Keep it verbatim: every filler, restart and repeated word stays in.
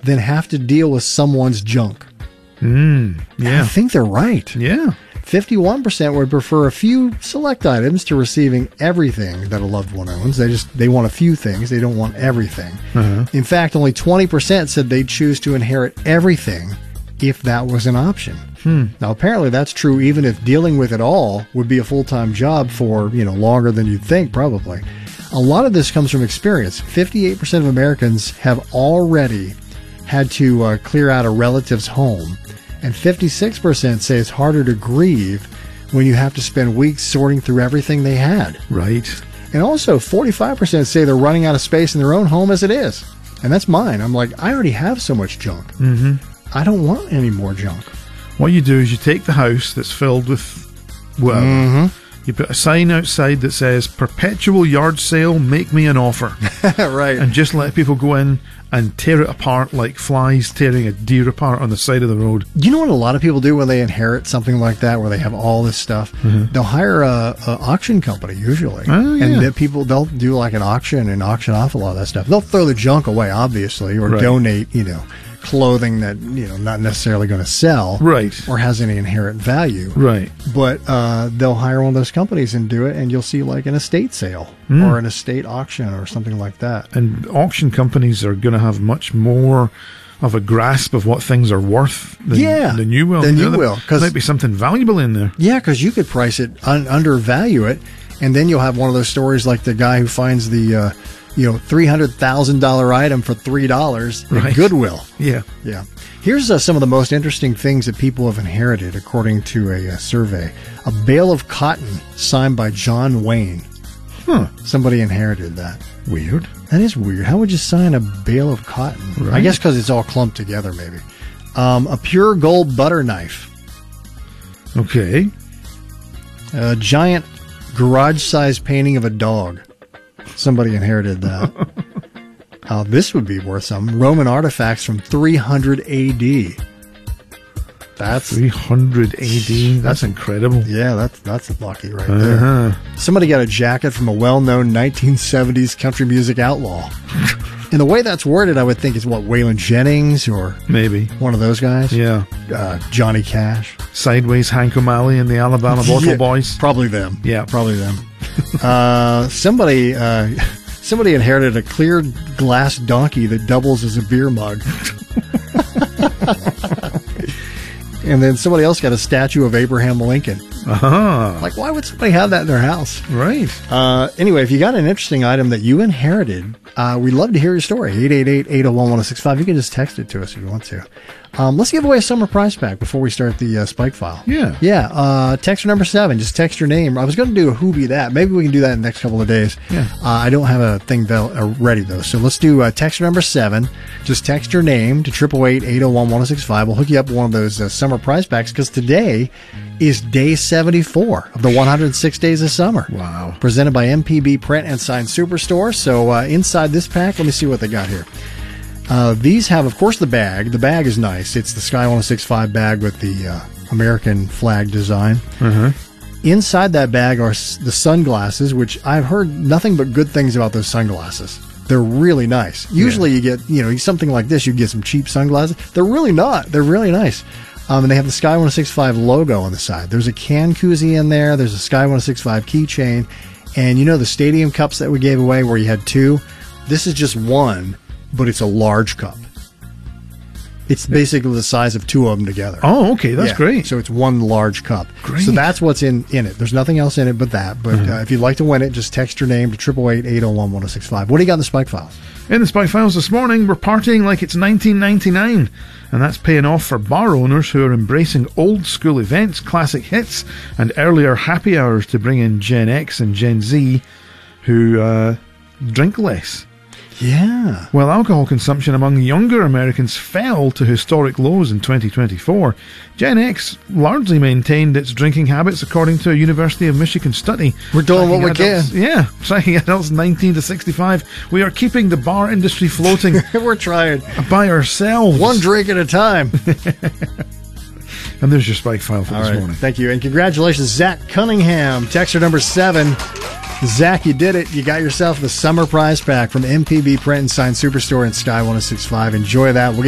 than have to deal with someone's junk. Mm, yeah. I think they're right. Yeah. fifty-one percent would prefer a few select items to receiving everything that a loved one owns. They just they want a few things. They don't want everything. Uh-huh. In fact, only twenty percent said they'd choose to inherit everything if that was an option. Hmm. Now, apparently that's true even if dealing with it all would be a full-time job for, you know, longer than you'd think, probably. A lot of this comes from experience. fifty-eight percent of Americans have already had to uh, clear out a relative's home. And fifty-six percent say it's harder to grieve when you have to spend weeks sorting through everything they had. Right. And also, forty-five percent say they're running out of space in their own home as it is. And that's mine. I'm like, I already have so much junk. Mm-hmm. I don't want any more junk. What you do is you take the house that's filled with whatever. Mm-hmm. You put a sign outside that says, perpetual yard sale, make me an offer. Right. And just let people go in and tear it apart like flies tearing a deer apart on the side of the road. You know what a lot of people do when they inherit something like that, where they have all this stuff? Mm-hmm. They'll hire a, a auction company usually, oh, yeah. and the people they'll do like an auction and auction off a lot of that stuff. They'll throw the junk away, obviously, or right. donate, you know, clothing that you know not necessarily going to sell, right, or has any inherent value, right. But uh, they'll hire one of those companies and do it, and you'll see like an estate sale mm. or an estate auction or something like that. And auction companies are going to have much more of a grasp of what things are worth than, yeah, than you will. Than you you know, will, because there might be something valuable in there. Yeah, because you could price it, un- undervalue it, and then you'll have one of those stories like the guy who finds the uh, you know three hundred thousand dollar item for three dollars right. at Goodwill. Yeah, yeah. Here's uh, some of the most interesting things that people have inherited, according to a, a survey. A bale of cotton signed by John Wayne. Huh. Somebody inherited that. Weird. That is weird. How would you sign a bale of cotton? Right. I guess because it's all clumped together, maybe. Um, a pure gold butter knife. Okay. A giant garage-sized painting of a dog. Somebody inherited that. Uh, this would be worth some. Roman artifacts from three hundred A D. That's three hundred A D. That's incredible. Yeah, that's that's lucky right uh-huh. there. Somebody got a jacket from a well-known nineteen seventies country music outlaw. And the way that's worded, I would think is what, Waylon Jennings or maybe one of those guys. Yeah, uh, Johnny Cash, Sideways, Hank O'Malley, and the Alabama Bottle yeah, Boys. Probably them. Yeah, probably them. uh, somebody. Uh, Somebody inherited a clear glass donkey that doubles as a beer mug. And then somebody else got a statue of Abraham Lincoln. Uh-huh. Like, why would somebody have that in their house? Right. Uh, anyway, if you got an interesting item that you inherited, uh, we'd love to hear your story. eight eight eight, eight oh one, one oh six five. You can just text it to us if you want to. Um, let's give away a summer prize pack before we start the uh, Spike File. Yeah. Yeah. Uh, texter number seven. Just text your name. I was going to do a Who Be That. Maybe we can do that in the next couple of days. Yeah. Uh, I don't have a thing vel- uh, ready, though. So let's do uh, texter number seven. Just text your name to eight eight eight, eight oh one, one oh six five. We'll hook you up with one of those uh, summer prize packs because today is day seventy-four of the one hundred six Days of Summer. Wow. Presented by M P B Print and Sign Superstore. So uh, inside this pack, let me see what they got here. Uh, these have, of course, the bag. The bag is nice. It's the Sky one oh six five bag with the uh, American flag design. Uh-huh. Inside that bag are s- the sunglasses, which I've heard nothing but good things about those sunglasses. They're really nice. Usually yeah. you get, you know, something like this, you get some cheap sunglasses. They're really not. They're really nice. Um, and they have the Sky one oh six five logo on the side. There's a can koozie in there. There's a Sky one oh six five keychain. And you know the stadium cups that we gave away where you had two? This is just one, but it's a large cup. It's basically the size of two of them together. Oh, okay. That's yeah. great. So it's one large cup. Great. So that's what's in, in it. There's nothing else in it but that. But mm-hmm. uh, if you'd like to win it, just text your name to eight eight eight, eight oh one, one oh six five. What do you got in the Spike Files? In the Spike Files this morning, we're partying like it's nineteen ninety-nine. And that's paying off for bar owners who are embracing old school events, classic hits, and earlier happy hours to bring in Gen X and Gen Z who uh, drink less. Yeah. While alcohol consumption among younger Americans fell to historic lows in twenty twenty-four, Gen X largely maintained its drinking habits according to a University of Michigan study. We're doing what we adults, can. Yeah. Tracking adults nineteen to sixty-five. We are keeping the bar industry floating. We're trying. By ourselves. One drink at a time. And there's your Spike File for All this right. morning. Thank you. And congratulations, Zach Cunningham. Texter number seven. Zach, you did it. You got yourself the summer prize pack from M P B Print and Sign Superstore and Sky one oh six five. Enjoy that. We'll get